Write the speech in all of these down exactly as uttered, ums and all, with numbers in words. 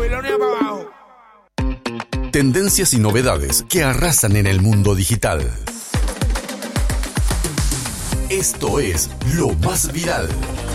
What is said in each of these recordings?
Babilonia para abajo. Tendencias y novedades que arrasan en el mundo digital. Esto es Lo Más Viral.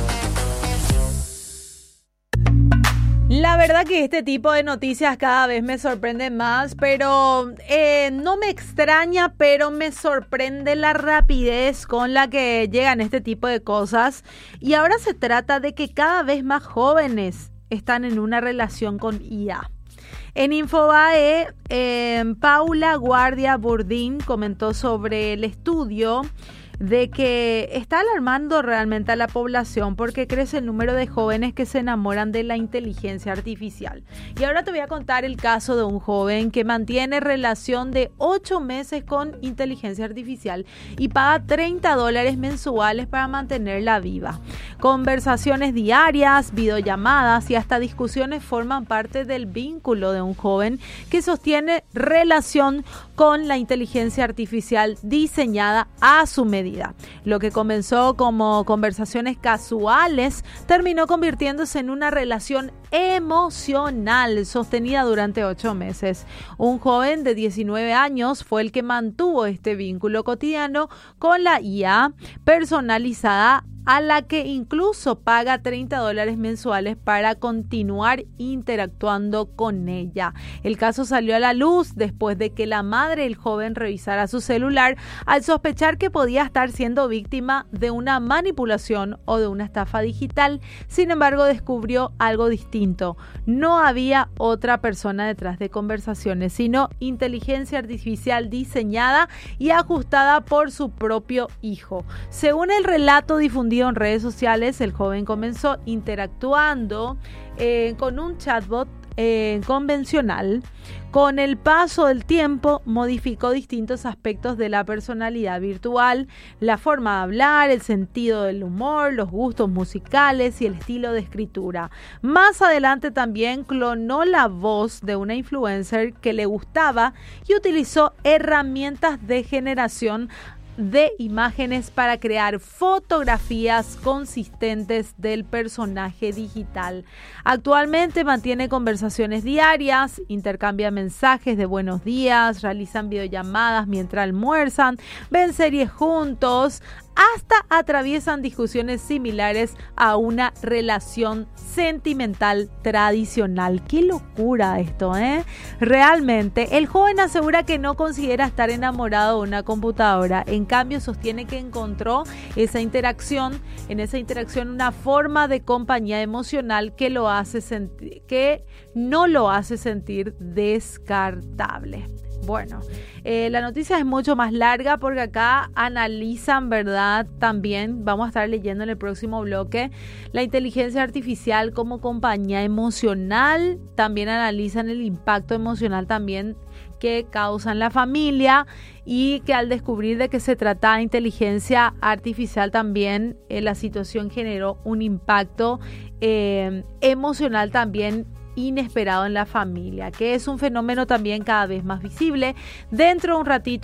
La verdad que este tipo de noticias cada vez me sorprende más, pero eh, no me extraña, pero me sorprende la rapidez con la que llegan este tipo de cosas. Y ahora se trata de que cada vez más jóvenes están en una relación con I A. En Infobae, eh, Paula Guardia Burdín comentó sobre el estudio de que está alarmando realmente a la población porque crece el número de jóvenes que se enamoran de la inteligencia artificial. Y ahora te voy a contar el caso de un joven que mantiene relación de ocho meses con inteligencia artificial y paga treinta dólares mensuales para mantenerla viva. Conversaciones diarias, videollamadas y hasta discusiones forman parte del vínculo de un joven que sostiene relación con la inteligencia artificial diseñada a su medida. Lo que comenzó como conversaciones casuales terminó convirtiéndose en una relación emocional sostenida durante ocho meses. Un joven de diecinueve años fue el que mantuvo este vínculo cotidiano con la I A personalizada, a la que incluso paga treinta dólares mensuales para continuar interactuando con ella. El caso salió a la luz después de que la madre del joven revisara su celular al sospechar que podía estar siendo víctima de una manipulación o de una estafa digital. Sin embargo, descubrió algo distinto. No había otra persona detrás de conversaciones, sino inteligencia artificial diseñada y ajustada por su propio hijo. Según el relato difundido en redes sociales, el joven comenzó interactuando eh, con un chatbot eh, convencional. Con el paso del tiempo, modificó distintos aspectos de la personalidad virtual, la forma de hablar, el sentido del humor, los gustos musicales y el estilo de escritura. Más adelante también clonó la voz de una influencer que le gustaba y utilizó herramientas de generación de imágenes para crear fotografías consistentes del personaje digital. Actualmente mantiene conversaciones diarias, intercambia mensajes de buenos días, realizan videollamadas mientras almuerzan, ven series juntos, hasta atraviesan discusiones similares a una relación sentimental tradicional. ¡Qué locura esto, eh! Realmente, el joven asegura que no considera estar enamorado de una computadora. En cambio, sostiene que encontró esa interacción, en esa interacción una forma de compañía emocional que lo hace sentir, que no lo hace sentir descartable. Bueno, eh, la noticia es mucho más larga porque acá analizan, ¿verdad? También vamos a estar leyendo en el próximo bloque la inteligencia artificial como compañía emocional. También analizan el impacto emocional también que causa en la familia y que al descubrir de que se trata de inteligencia artificial también eh, la situación generó un impacto eh, emocional también inesperado en la familia, que es un fenómeno también cada vez más visible. Dentro de un ratito